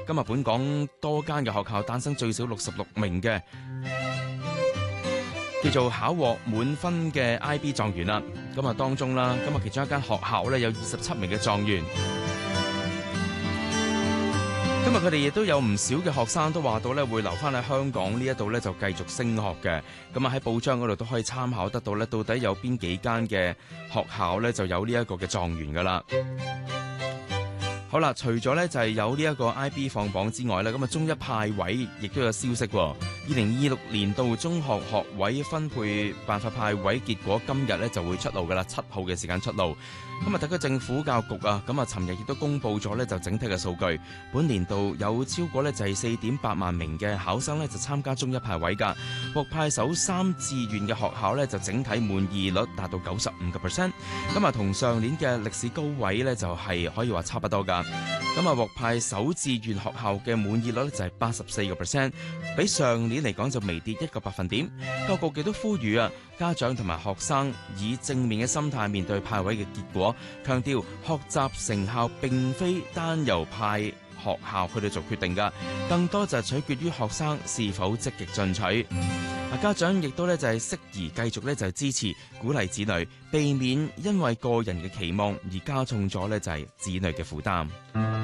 今日本港多間嘅學校誕生最少66名嘅叫做考獲滿分嘅 IB 狀元啦。咁啊當中啦，今日其中一間學校咧有27名嘅狀元。今日佢哋亦都有唔少嘅學生都話到咧會留翻喺香港呢一度咧就繼續升學嘅。咁啊喺報章嗰度都可以參考得到咧，到底有邊幾間嘅學校咧就有呢一個嘅狀元噶啦。好啦，除咗咧就係有呢一個 IB 放榜之外咧，咁啊中一派位亦都有消息喎。2026年度中學學位分配辦法派位結果今日咧就會出爐噶啦，7號嘅時間出爐。咁啊，特區政府教育局啊，咁啊，尋日亦都公布咗咧就整體嘅數據。本年度有超過咧就係4.8萬名嘅考生咧就參加中一派位㗎，獲派首3志願嘅學校咧就整體滿意率達到95%。咁啊，同上年嘅歷史高位咧就係可以話差不多㗎。咁啊，獲派首志願學校嘅滿意率咧就係84%，比上年嚟講就微跌1個百分點。教育局亦都呼籲啊，家長同埋學生以正面嘅心態面對派位嘅結果，強調學習成效並非單由派學校去到做決定㗎，更多就係取決於學生是否積極進取。家長亦都咧就係適宜繼續咧就係支持鼓勵子女，避免因為個人嘅期望而加重咗咧就係子女嘅負擔。